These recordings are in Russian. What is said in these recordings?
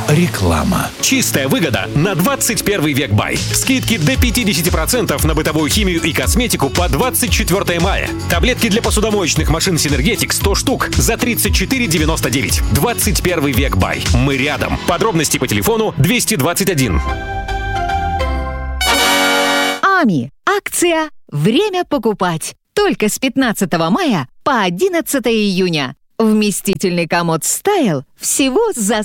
Реклама. Чистая выгода на 21 век бай. Скидки до 50% на бытовую химию и косметику по 24 мая. Таблетки для посудомоечных машин Синергетик 100 штук за 34,99. 21 век бай. Мы рядом. Подробности по телефону 221. АМИ. Акция «Время покупать». Только с 15 мая по 11 июня. Вместительный комод Style всего за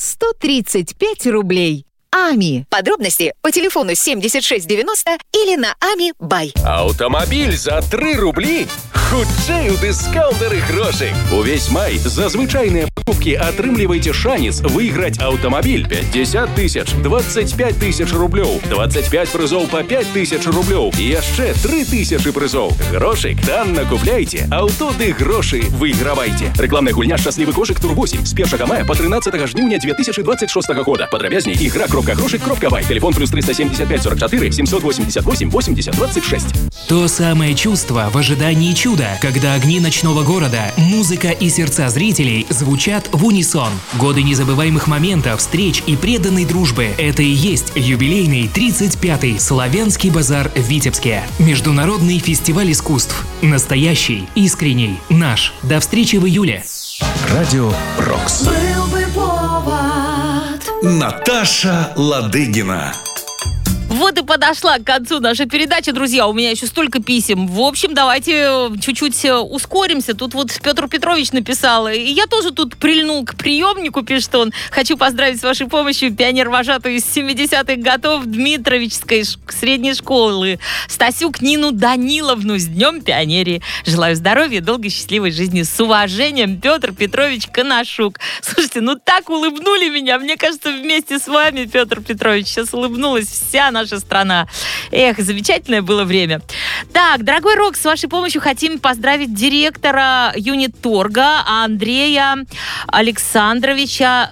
135 рублей. АМИ. Подробности по телефону 7690 или на АМИ Бай. Автомобіль за 3 рублі? Хутчэй у дыскаўнтары грошай. Увесь май за звычайныя покупки атрымлівайце шанец выиграть автомобиль 50 тысяч, 25 тысяч рублёў, 25 прызоў по 5 тысяч рублёў и яшчэ 3 тысячи прызоў. Грошик танна купляйте, аўто ды грошы выйгравайце. Рекламная гульня «Шчаслівы кошык Тур 8» с 1 мая по 13 жніўня 2026 года. Подробнее игра.грошик.бай. Телефон плюс 375 44 788 80 26. То самое чувство в ожидании чуда, когда огни ночного города, музыка и сердца зрителей звучат в унисон. Годы незабываемых моментов, встреч и преданной дружбы – это и есть юбилейный 35-й Славянский базар в Витебске. Международный фестиваль искусств. Настоящий, искренний, наш. До встречи в июле. Радио Рокс. Был бы повод. Наташа Ладыгина. Вот и подошла к концу наша передача, друзья. У меня еще столько писем. В общем, давайте чуть-чуть ускоримся. Тут вот Петр Петрович написал. И я тоже тут прильнул к приемнику, пишет он. Хочу поздравить с вашей помощью пионер-вожатую из 70-х годов Дмитровичской средней школы Стасюк Нину Даниловну с Днем Пионерии. Желаю здоровья, долгой, счастливой жизни. С уважением, Петр Петрович Коношук. Слушайте, ну так улыбнули меня. Мне кажется, вместе с вами, Петр Петрович, сейчас улыбнулась вся наша страна. Эх, замечательное было время. Так, дорогой Рокс, с вашей помощью хотим поздравить директора Юниторга Андрея Александровича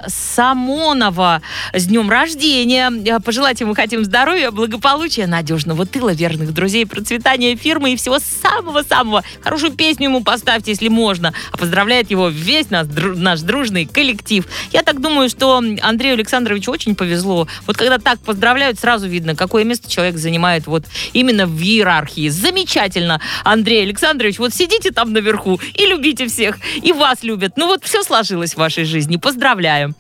Самонова с днем рождения. Пожелать ему хотим здоровья, благополучия, надежного тыла, верных друзей, процветания фирмы и всего самого-самого. Хорошую песню ему поставьте, если можно. А поздравляет его весь наш дружный коллектив. Я так думаю, что Андрею Александровичу очень повезло. Вот когда так поздравляют, сразу видно, какое место человек занимает вот именно в иерархии. Замечательно, Андрей Александрович. Вот сидите там наверху и любите всех, и вас любят. Ну вот все сложилось в вашей жизни. Поздравляю.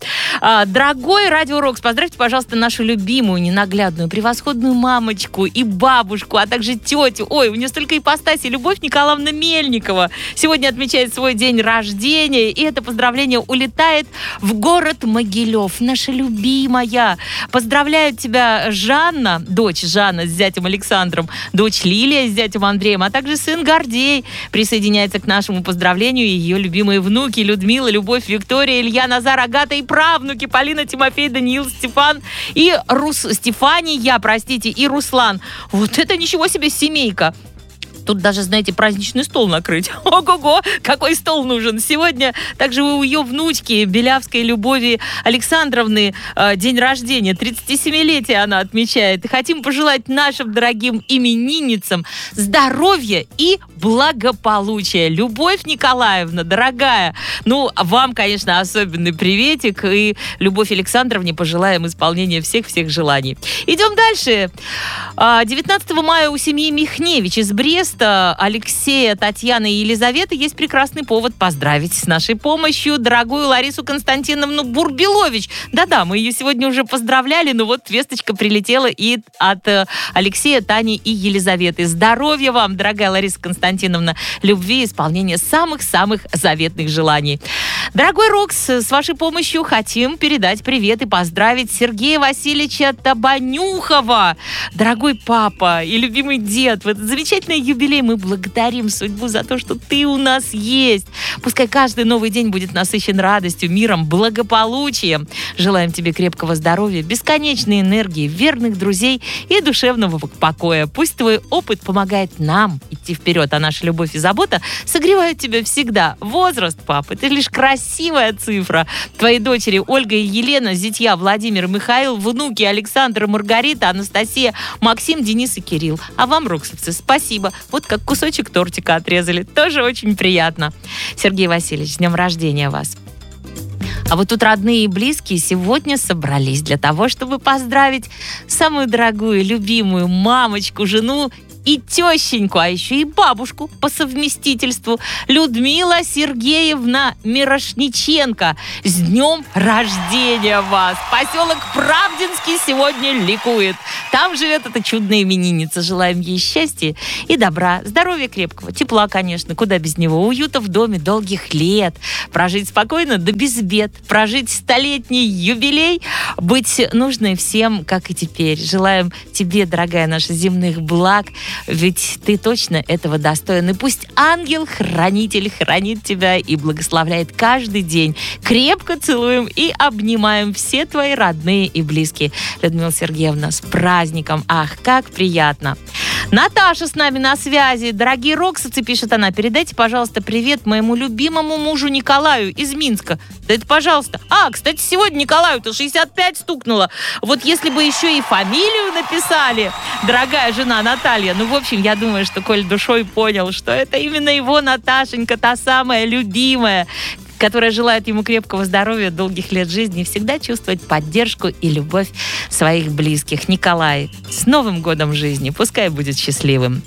Дорогой Радио Рокс, поздравьте, пожалуйста, нашу любимую, ненаглядную, превосходную мамочку и бабушку, а также тетю. Ой, у нее столько ипостасей. Любовь Николаевна Мельникова сегодня отмечает свой день рождения, и это поздравление улетает в город Могилев. Наша любимая. Поздравляют тебя Жанна, дочь Жанна с зятем Александром, дочь Лилия с зятем Андреем, а также сын Гордей присоединяется к нашему поздравлению и ее любимые внуки Людмила, Любовь, Виктория, Илья, Назар, Агата и правнуки Полина, Тимофей, Даниил, Стефан и Стефания, и Руслан. Вот это ничего себе семейка. Тут даже, знаете, праздничный стол накрыть. Ого-го, какой стол нужен. Сегодня также у ее внучки Белявской Любови Александровны день рождения. 37-летие она отмечает. Хотим пожелать нашим дорогим именинницам здоровья и благополучия. Любовь Николаевна, дорогая, ну, вам, конечно, особенный приветик. И Любовь Александровне пожелаем исполнения всех-всех желаний. Идем дальше. 19 мая у семьи Михневич из Бреста Алексея, Татьяны и Елизаветы есть прекрасный повод поздравить с нашей помощью дорогую Ларису Константиновну Бурбилович. Да-да, мы ее сегодня уже поздравляли, но вот весточка прилетела и от Алексея, Тани и Елизаветы. Здоровья вам, дорогая Лариса Константиновна, любви и исполнения самых-самых заветных желаний. Дорогой Рокс, с вашей помощью хотим передать привет и поздравить Сергея Васильевича Табанюхова. Дорогой папа и любимый дед, в этот замечательный юбилей мы благодарим судьбу за то, что ты у нас есть. Пускай каждый новый день будет насыщен радостью, миром, благополучием. Желаем тебе крепкого здоровья, бесконечной энергии, верных друзей и душевного покоя. Пусть твой опыт помогает нам идти вперед, а наша любовь и забота согревают тебя всегда. Возраст, папа, это лишь красивая цифра. Твои дочери Ольга и Елена, зятья Владимир и Михаил, внуки Александр и Маргарита, Анастасия, Максим, Денис и Кирилл. А вам, роксовцы, спасибо. Вот как кусочек тортика отрезали. Тоже очень приятно. Сергей Васильевич, с днем рождения вас. А вот тут родные и близкие сегодня собрались для того, чтобы поздравить самую дорогую, любимую мамочку, жену и тещеньку, а еще и бабушку по совместительству, Людмила Сергеевна Мирошниченко. С днем рождения вас! Поселок Правдинский сегодня ликует. Там живет эта чудная именинница. Желаем ей счастья и добра, здоровья крепкого, тепла, конечно, куда без него, уюта в доме, долгих лет, прожить спокойно да без бед, прожить 100-летний юбилей, быть нужной всем, как и теперь. Желаем тебе, дорогая наша, земных благ, ведь ты точно этого достоин. И пусть ангел-хранитель хранит тебя и благословляет каждый день. Крепко целуем и обнимаем все твои родные и близкие. Людмила Сергеевна, с праздником! Ах, как приятно! Наташа с нами на связи. Дорогие роксовцы, пишет она, передайте, пожалуйста, привет моему любимому мужу Николаю из Минска. Да это, пожалуйста. Кстати, сегодня Николаю-то 65 стукнуло. Вот если бы еще и фамилию написали, дорогая жена Наталья. В общем, я думаю, что Коль душой понял, что это именно его Наташенька, та самая любимая, которая желает ему крепкого здоровья, долгих лет жизни и всегда чувствовать поддержку и любовь своих близких. Николай, с Новым годом жизни, пускай будет счастливым.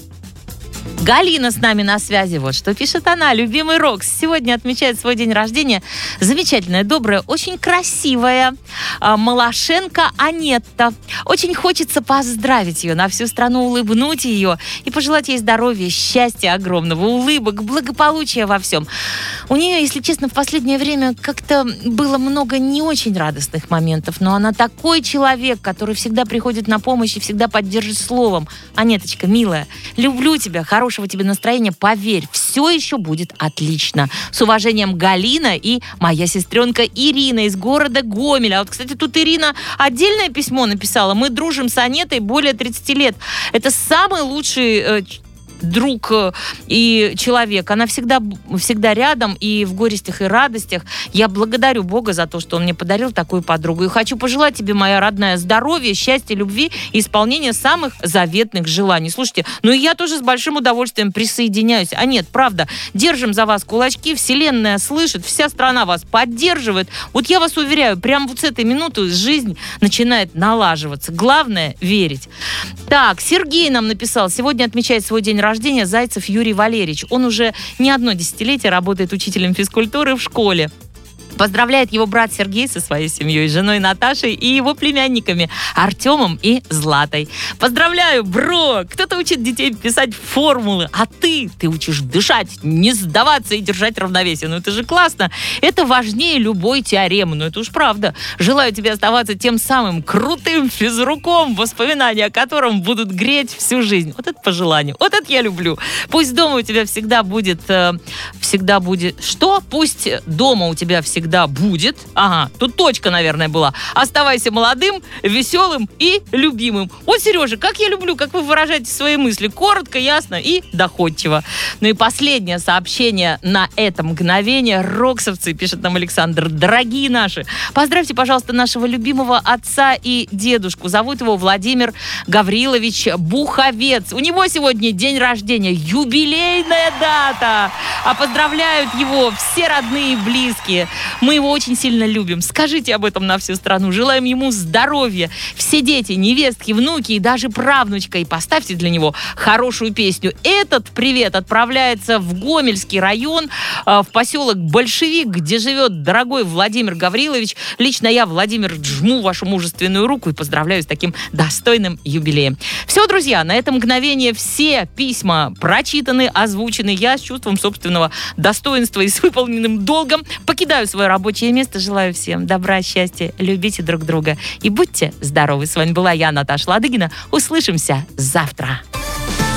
Галина с нами на связи. Вот что пишет она. Любимый Рокс сегодня отмечает свой день рождения. Замечательная, добрая, очень красивая Малашенко Анетта. Очень хочется поздравить ее, на всю страну улыбнуть ее и пожелать ей здоровья, счастья огромного, улыбок, благополучия во всем. У нее, если честно, в последнее время как-то было много не очень радостных моментов, но она такой человек, который всегда приходит на помощь и всегда поддержит словом. Анеточка, милая, люблю тебя, хорошего тебе настроения, поверь, все еще будет отлично. С уважением, Галина и моя сестренка Ирина из города Гомеля. Вот, кстати, тут Ирина отдельное письмо написала. Мы дружим с Анетой более 30 лет. Это самый лучший друг и человек. Она всегда рядом и в горестях, и радостях. Я благодарю Бога за то, что Он мне подарил такую подругу. И хочу пожелать тебе, моя родная, здоровья, счастья, любви и исполнения самых заветных желаний. Слушайте, и я тоже с большим удовольствием присоединяюсь. Нет, правда, держим за вас кулачки, Вселенная слышит, вся страна вас поддерживает. Вот я вас уверяю, прямо вот с этой минуты жизнь начинает налаживаться. Главное — верить. Так, Сергей нам написал. Сегодня отмечает свой день рождения Зайцев Юрий Валерьевич. Он уже не одно десятилетие работает учителем физкультуры в школе. Поздравляет его брат Сергей со своей семьей, женой Наташей и его племянниками Артемом и Златой. Поздравляю, бро! Кто-то учит детей писать формулы, а ты учишь дышать, не сдаваться и держать равновесие. Это же классно. Это важнее любой теоремы. Это уж правда. Желаю тебе оставаться тем самым крутым физруком, воспоминания о котором будут греть всю жизнь. Вот это по желанию. Вот это я люблю. Пусть дома у тебя всегда будет... Что? Пусть дома у тебя всегда будет. Тут точка, наверное, была. Оставайся молодым, веселым и любимым. Вот, Сережа, как я люблю, как вы выражаете свои мысли. Коротко, ясно и доходчиво. И последнее сообщение на это мгновение. Роксовцы, пишет нам Александр. Дорогие наши, поздравьте, пожалуйста, нашего любимого отца и дедушку. Зовут его Владимир Гаврилович Буховец. У него сегодня день рождения. Юбилейная дата. А поздравляют его все родные и близкие. Мы его очень сильно любим. Скажите об этом на всю страну. Желаем ему здоровья. Все дети, невестки, внуки и даже правнучка. И поставьте для него хорошую песню. Этот привет отправляется в Гомельский район, в поселок Большевик, где живет дорогой Владимир Гаврилович. Лично я, Владимир, жму вашу мужественную руку и поздравляю с таким достойным юбилеем. Все, друзья, на это мгновение все письма прочитаны, озвучены. Я с чувством собственного достоинства и с выполненным долгом покидаю свое рабочее место. Желаю всем добра, счастья, любите друг друга и будьте здоровы. С вами была я, Наташа Ладыгина. Услышимся завтра.